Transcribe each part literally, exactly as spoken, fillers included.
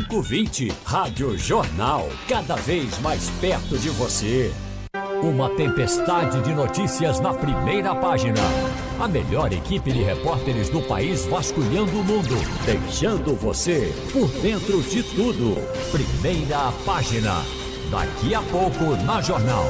cinco vinte. Rádio Jornal, cada vez mais perto de você. Uma tempestade de notícias na primeira página. A melhor equipe de repórteres do país vasculhando o mundo, deixando você por dentro de tudo. Primeira página. Daqui a pouco na Jornal.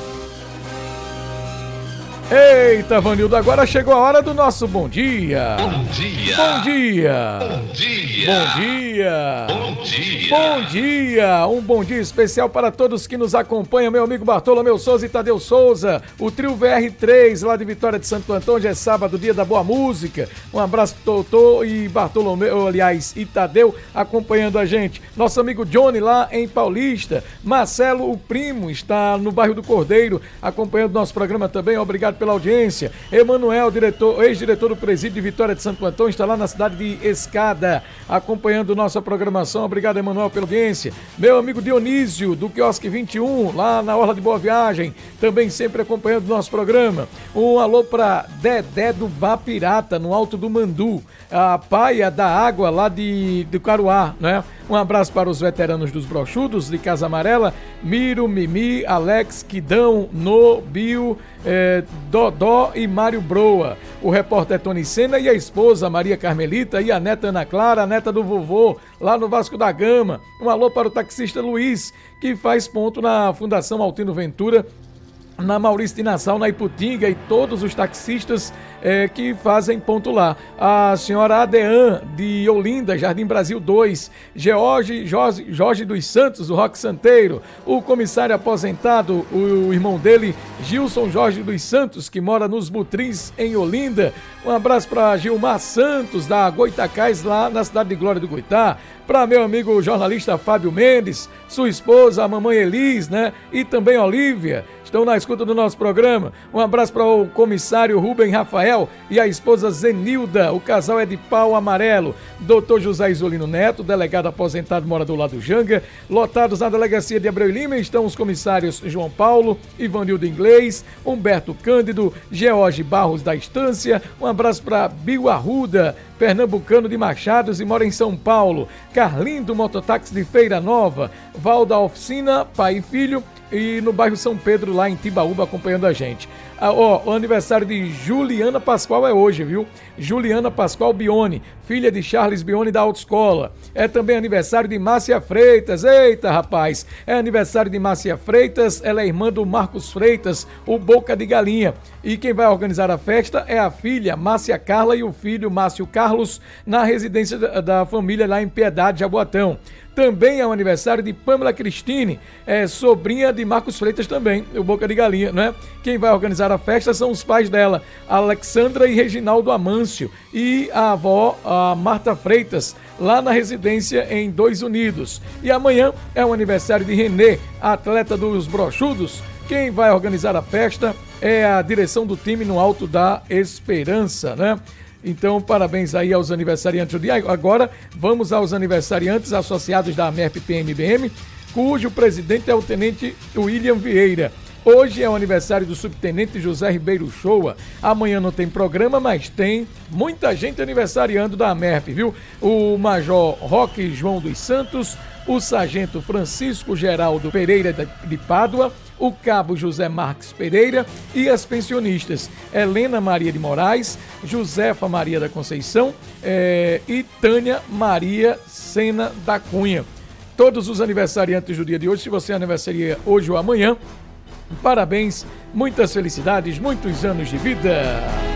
Eita, Vanildo, agora chegou a hora do nosso bom dia. Bom dia. Bom dia. Bom dia. Bom dia. Bom dia. Bom dia. Um bom dia especial para todos que nos acompanham, meu amigo Bartolomeu Souza e Tadeu Souza, o trio V R três lá de Vitória de Santo Antônio. Hoje é sábado, dia da boa música. Um abraço para Totô e Bartolomeu, aliás, e Tadeu acompanhando a gente. Nosso amigo Johnny lá em Paulista. Marcelo, o primo, está no bairro do Cordeiro acompanhando nosso programa também. Obrigado pela audiência. Emanuel, diretor, ex-diretor do presídio de Vitória de Santo Antônio, está lá na cidade de Escada, acompanhando nossa programação. Obrigado, Emanuel, pela audiência. Meu amigo Dionísio, do Quiosque vinte e um, lá na Orla de Boa Viagem, também sempre acompanhando nosso programa. Um alô para Dedé do Bar Pirata, no Alto do Mandu, a paia da água lá de, de Caruá, né? Um abraço para os veteranos dos brochudos de Casa Amarela, Miro, Mimi, Alex, Quidão, No, Bio, eh, Dodó e Mário Broa. O repórter Tony Sena e a esposa Maria Carmelita e a neta Ana Clara, a neta do vovô, lá no Vasco da Gama. Um alô para o taxista Luiz, que faz ponto na Fundação Altino Ventura, na Maurício de Nassau, na Iputinga, e todos os taxistas é, que fazem ponto lá. A senhora Adean, de Olinda, Jardim Brasil dois, George, Jorge, Jorge dos Santos, do Roque Santeiro, o comissário aposentado, o, o irmão dele, Gilson Jorge dos Santos, que mora nos Butrins, em Olinda. Um abraço para Gilmar Santos, da Goitacás, lá na cidade de Glória do Goitá. Para meu amigo jornalista Fábio Mendes, sua esposa, a mamãe Elis, né? E também Olívia, estão na escuta do nosso programa. Um abraço para o comissário Rubem Rafael e a esposa Zenilda. O casal é de pau amarelo. doutor José Isolino Neto, delegado aposentado, morador lá do Janga. Lotados na delegacia de Abreu e Lima estão os comissários João Paulo, Ivanildo Inglês, Humberto Cândido, George Barros da Estância. Um abraço para Bill Arruda, pernambucano de Machados e mora em São Paulo. Carlindo, mototáxi de Feira Nova. Val da Oficina, pai e filho, e no bairro São Pedro, lá em Tibaúba, acompanhando a gente. Ah, ó, o aniversário de Juliana Pascoal é hoje, viu? Juliana Pascoal Bione, filha de Charles Bione da Autoescola. É também aniversário de Márcia Freitas. Eita, rapaz! É aniversário de Márcia Freitas, ela é irmã do Marcos Freitas, o Boca de Galinha. E quem vai organizar a festa é a filha Márcia Carla e o filho Márcio Carlos, na residência da, da família lá em Piedade, Jaboatão. Também é o aniversário de Pamela Cristine, é, sobrinha de Marcos Freitas também, o Boca de Galinha, né? Quem vai organizar a festa são os pais dela, Alexandra e Reginaldo Amâncio, e a avó, a Marta Freitas, lá na residência em Dois Unidos. E amanhã é o aniversário de Renê, atleta dos brochudos. Quem vai organizar a festa é a direção do time no Alto da Esperança, né? Então, parabéns aí aos aniversariantes do dia. Agora, vamos aos aniversariantes associados da AMERP P M B M, cujo presidente é o tenente William Vieira. Hoje é o aniversário do subtenente José Ribeiro Shoa. Amanhã não tem programa, mas tem muita gente aniversariando da AMERP, viu? O major Roque João dos Santos, o sargento Francisco Geraldo Pereira de Pádua, o cabo José Marques Pereira e as pensionistas Helena Maria de Moraes, Josefa Maria da Conceição é, e Tânia Maria Sena da Cunha. Todos os aniversariantes do dia de hoje, se você aniversaria hoje ou amanhã, parabéns, muitas felicidades, muitos anos de vida.